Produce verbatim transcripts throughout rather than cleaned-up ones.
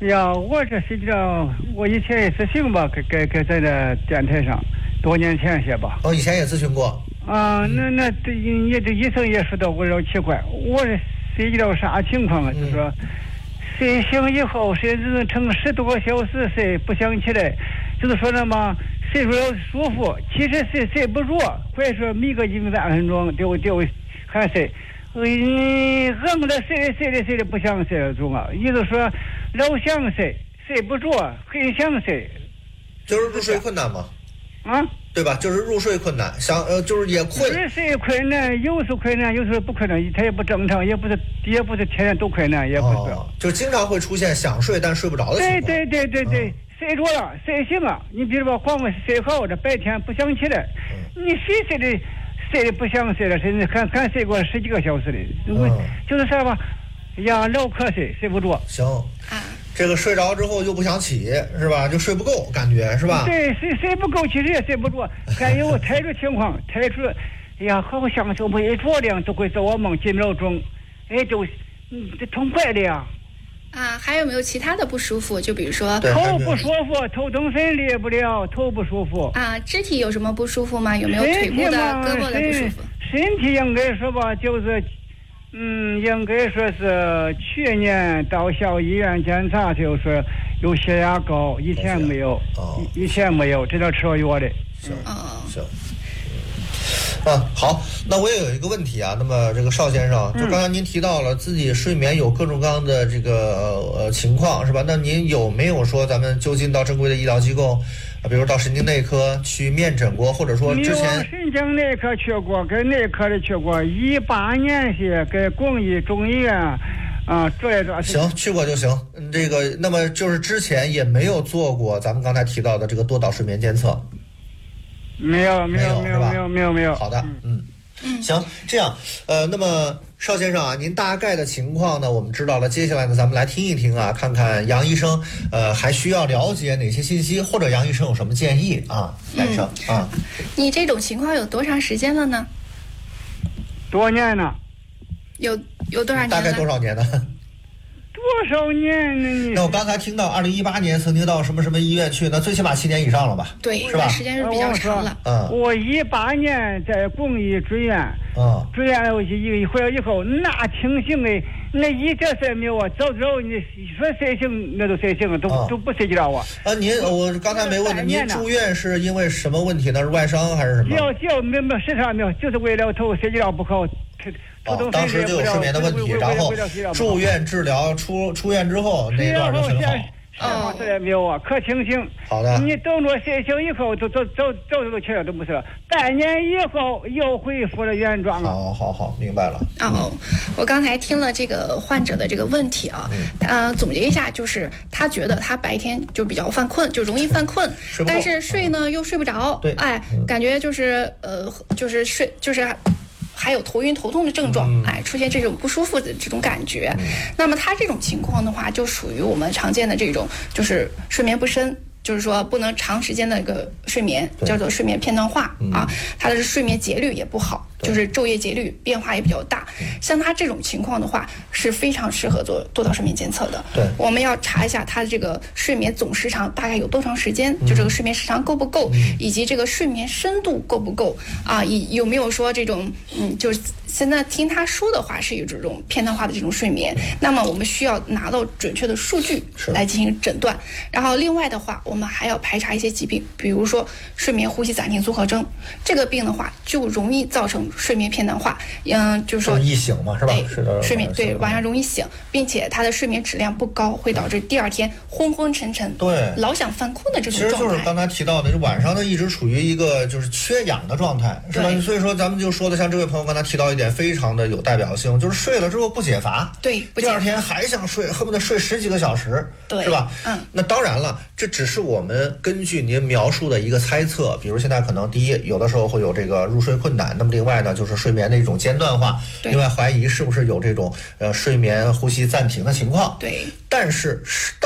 呀，我这是叫我以前也咨询吧，给给给在这电台上，多年前些吧。 哦，以前也咨询过。 啊，那那这也这医生也说到我有奇怪，我这睡觉啥情况啊？ 嗯、 就说睡醒以后甚至成十多个小时睡不想起来，就是说那么睡着舒服，其实睡睡不着，或者说每个一分半分钟就就还睡。嗯，硬的睡的睡的睡的不想睡了，中啊，意思说老想睡，睡不着，很想睡， 就是入睡困难吗？ 啊， 对吧？就是入睡困难，想呃，就是也困。 入睡困难，有时候困难，有时候不困难，它也不正常，也不是也不是天天都困难，也不是， 哦、就经常会出现想睡但睡不着的情况。 对对对对对，嗯、睡着了，睡醒了，你比如说黄昏睡好了，白天不想起来，嗯、你谁睡的？睡的不想睡了，甚至还还睡过十几个小时的，我、嗯、就是啥吧，呀，老瞌睡，睡不着。 行，啊，这个睡着之后又不想起，是吧？就睡不够，感觉是吧？ 对，睡睡不够，其实也睡不着。还有抬出情况，抬出，哎呀，好像就没着凉，都会做噩梦几秒钟，哎，就嗯，这痛快的呀。 啊，还有没有其他的不舒服？就比如说头不舒服，头疼分裂不了，头不舒服。 啊，肢体有什么不舒服吗？有没有腿部的、胳膊的不舒服？ 身体应该说吧，就是，嗯，应该说是去年到小医院检查，就是有血压高，以前没有， 哦、 以前没有，这叫吃药的。 行，嗯、行。啊，好，那我也有一个问题啊。那么这个邵先生，就刚才您提到了自己睡眠有各种各样的这个呃情况，是吧？那您有没有说咱们就近到正规的医疗机构，啊，比如到神经内科去面诊过，或者说之前神经内科去过，跟内科的去过，一八年是给公益中医院啊做来做。 行，去过就行。嗯，这个那么就是之前也没有做过咱们刚才提到的这个多导睡眠监测。 没有没有没有没有没有没有。 好的，嗯嗯，行，这样，呃，那么邵先生啊，您大概的情况呢，我们知道了。接下来呢，咱们来听一听啊，看看杨医生，呃，还需要了解哪些信息，或者杨医生有什么建议啊？来生、嗯、啊， 你这种情况有多长时间了呢？ 多年了。 有有多少年了？ 大概多少年呢？ 多少年呢？你那我刚才听到二零一八年曾经到什么什么医院去，那最起码七年以上了吧？ 对， 是吧？ 时间是比较长了。 嗯， 我一八年在公益住院，嗯，住院了一回来以后，那清醒的，那一点事没有啊。早早你说睡醒，那都睡醒了，都、嗯、都不睡觉啊。 啊，您我刚才没问您，您住院是因为什么问题呢？是外伤还是什么？ 脚脚没没时常没有，就是为了头睡觉不好。 哦，当时就有睡眠的问题，然后住院治疗，出出院之后那一段就很好。 哦，这也没有啊，可清醒。 好的。 你等着睡醒以后，都走走走走起来都不是，半年以后又恢复了原状了。 好好好，明白了。 哦，我刚才听了这个患者的这个问题啊，嗯、呃，总结一下，就是他觉得他白天就比较犯困，就容易犯困，但是睡呢、嗯、又睡不着。 对， 哎，嗯、感觉就是呃，就是睡就是。还有头晕头痛的症状，哎，出现这种不舒服的这种感觉，嗯、那么他这种情况的话，就属于我们常见的这种，就是睡眠不深，就是说不能长时间的一个睡眠，叫做睡眠片段化、嗯、啊，他的睡眠节律也不好，就是昼夜节律变化也比较大。像他这种情况的话，是非常适合做多导睡眠监测的。 对， 我们要查一下他的这个睡眠总时长大概有多长时间，嗯、就这个睡眠时长够不够，嗯、以及这个睡眠深度够不够啊？有没有说这种嗯，就是现在听他说的话是有这种片段化的这种睡眠，那么我们需要拿到准确的数据来进行诊断。然后另外的话，我们还要排查一些疾病，比如说睡眠呼吸暂停综合征，这个病的话就容易造成睡眠片段化，嗯，就是说易醒嘛，是吧？是的， 睡眠对晚上容易醒，并且他的睡眠质量不高，会导致第二天昏昏沉沉， 对， 老想犯困的这种状态。 其实就是刚才提到的，就晚上呢一直处于一个就是缺氧的状态，是吧？所以说咱们就说的，像这位朋友刚才提到一点非常的有代表性，就是睡了之后不解乏， 对，不解乏， 第二天还想睡，恨不得睡十几个小时， 对， 是吧？ 嗯， 那当然了，这只是我们根据您描述的一个猜测，比如现在可能第一，有的时候会有这个入睡困难，那么另外呢就是睡眠的一种间断化，另外怀疑是不是有这种呃睡眠呼吸暂停的情况， 对。 但是到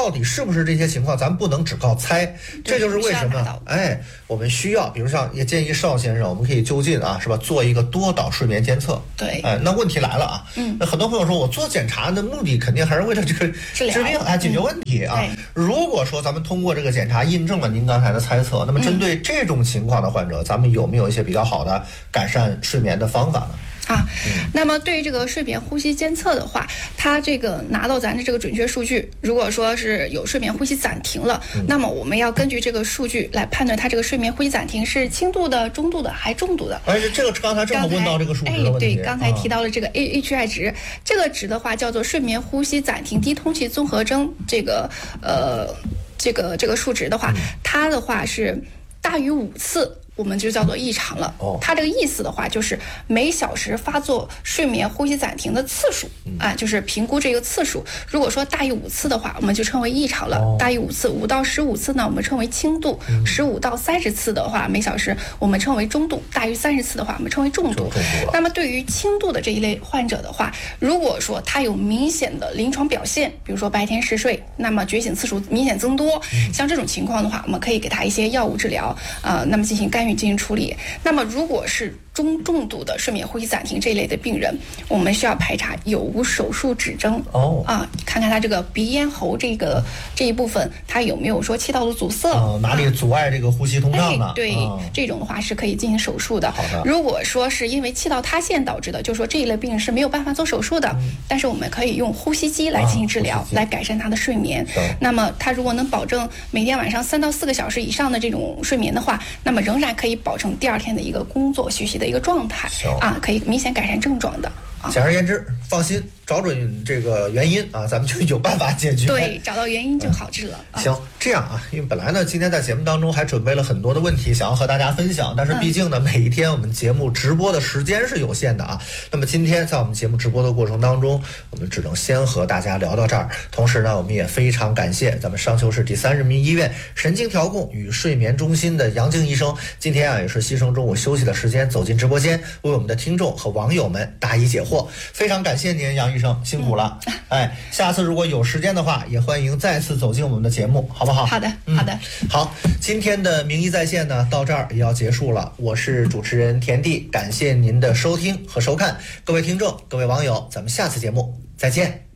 到底是不是这些情况，咱们不能只靠猜。这就是为什么，哎，我们需要，比如像也建议邵先生，我们可以就近啊，是吧，做一个多导睡眠监测。 对， 哎，那问题来了啊，嗯，那很多朋友说我做检查的目的肯定还是为了这个治病啊，解决问题啊。如果说咱们通过这个检查印证了您刚才的猜测，那么针对这种情况的患者，咱们有没有一些比较好的改善睡眠的方法呢？ 啊，那么对于这个睡眠呼吸监测的话，它这个拿到咱的这个准确数据，如果说是有睡眠呼吸暂停了，嗯、那么我们要根据这个数据来判断它这个睡眠呼吸暂停是轻度的、中度的还重度的。 而且这个刚才正好问到这个数值的问题。 哎，对，刚才提到了这个 A H I 值，啊、这个值的话叫做睡眠呼吸暂停低通气综合征，这个呃，这个这个数值的话，嗯、它的话是大于五次。我们就叫做异常了。哦，它这个意思的话，就是每小时发作睡眠呼吸暂停的次数，嗯、啊，就是评估这个次数。如果说大于五次的话，我们就称为异常了。哦、大于五次，五到十五次呢，我们称为轻度；十五到三十次的话，每小时我们称为中度；大于三十次的话，我们称为重度。那么对于轻度的这一类患者的话，如果说他有明显的临床表现，比如说白天嗜睡，那么觉醒次数明显增多，嗯、像这种情况的话，我们可以给他一些药物治疗，啊、呃，那么进行干预进行处理。那么如果是中重度的睡眠呼吸暂停这一类的病人，我们需要排查有无手术指征。哦啊，看看他这个鼻咽喉这个这一部分，他有没有说气道的阻塞， 哦、哪里阻碍这个呼吸通畅呢？ 哎、对、哦，这种的话是可以进行手术的。 好的。 如果说是因为气道塌陷导致的，就是说这一类病人是没有办法做手术的，嗯、但是我们可以用呼吸机来进行治疗，啊、来改善他的睡眠。那么他如果能保证每天晚上三到四个小时以上的这种睡眠的话，那么仍然可以保证第二天的一个工作学习的一个状态啊，可以明显改善症状的。 简而言之，放心，找准这个原因啊，咱们就有办法解决。 对，找到原因就好治了。 嗯、行，这样啊，因为本来呢，今天在节目当中还准备了很多的问题，想要和大家分享，但是毕竟呢，嗯、每一天我们节目直播的时间是有限的啊。那么今天在我们节目直播的过程当中，我们只能先和大家聊到这儿。同时呢，我们也非常感谢咱们商丘市第三人民医院神经调控与睡眠中心的杨静医生，今天啊也是牺牲中午休息的时间走进直播间，为我们的听众和网友们答疑解惑。非常感谢您，杨医生，辛苦了。嗯、哎，下次如果有时间的话，也欢迎再次走进我们的节目，好不好？ 好的，嗯、好的。 好，今天的名医在线呢，到这儿也要结束了。我是主持人田地，感谢您的收听和收看，各位听众，各位网友，咱们下次节目再见。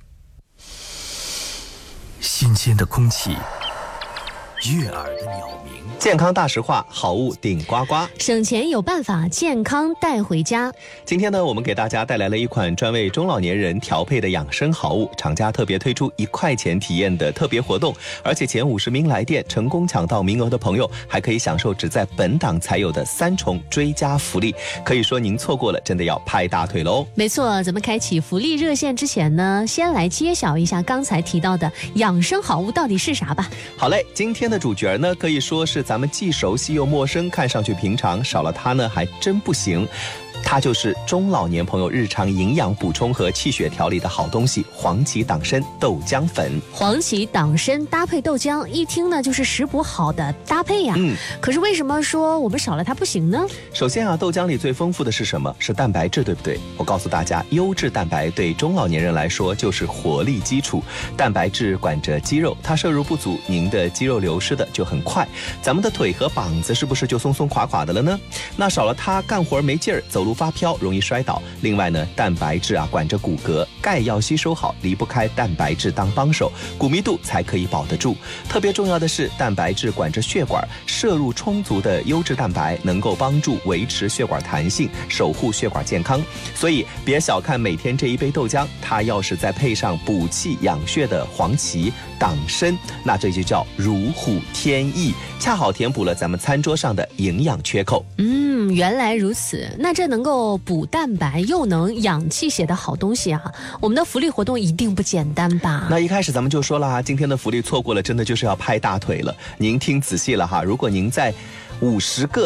新鲜的空气，悦耳的鸟鸣， 健康大实话，好物顶呱呱， 省钱有办法，健康带回家。 今天呢，我们给大家带来了一款专为中老年人调配的养生好物，厂家特别推出一块钱体验的特别活动，而且前五十名来电成功抢到名额的朋友，还可以享受只在本档才有的三重追加福利。可以说您错过了，真的要拍大腿喽！ 没错，咱们开启福利热线之前呢，先来揭晓一下刚才提到的养生好物到底是啥吧。 好嘞，今天的主角呢，可以说是咱们既熟悉又陌生，看上去平常，少了它呢还真不行。它就是中老年朋友日常营养补充和气血调理的好东西——黄芪党参豆浆粉。 黄芪党参搭配豆浆，一听呢就是食补好的搭配呀、啊。嗯，可是为什么说我们少了它不行呢？ 首先啊，豆浆里最丰富的是什么？是蛋白质，对不对？我告诉大家，优质蛋白对中老年人来说就是活力基础。蛋白质管着肌肉，它摄入不足，您的肌肉流失的就很快。咱们的腿和膀子是不是就松松垮垮的了呢？那少了它，干活没劲儿，走路发飘，容易摔倒。另外呢，蛋白质啊管着骨骼，钙要吸收好，离不开蛋白质当帮手，骨密度才可以保得住。特别重要的是，蛋白质管着血管，摄入充足的优质蛋白能够帮助维持血管弹性，守护血管健康。所以别小看每天这一杯豆浆，它要是再配上补气养血的黄芪、党参，那这就叫如虎添翼，恰好填补了咱们餐桌上的营养缺口。 嗯，原来如此。那这能够补蛋白又能养气血的好东西啊，我们的福利活动一定不简单吧？ 那一开始咱们就说了啊，今天的福利错过了，真的就是要拍大腿了。您听仔细了哈，如果您在五十个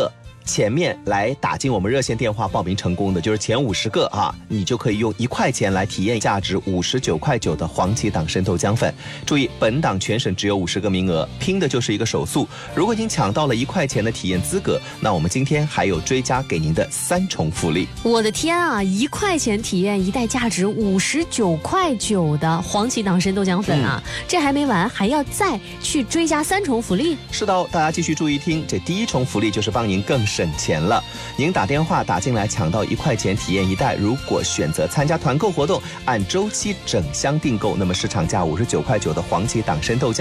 前面来打进我们热线电话报名成功的，就是前五十个啊，你就可以用一块钱来体验价值五十九块九的黄芪党参豆浆粉。注意，本档全省只有五十个名额，拼的就是一个手速。如果您抢到了一块钱的体验资格，那我们今天还有追加给您的三重福利。 我的天啊，一块钱体验一袋价值五十九块九的黄芪党参豆浆粉啊、嗯！这还没完，还要再去追加三重福利。 是的，大家继续注意听，这第一重福利就是帮您更省钱了。您打电话打进来抢到一块钱体验一袋，如果选择参加团购活动，按周期整箱订购，那么市场价五十九块九的黄芪党参豆浆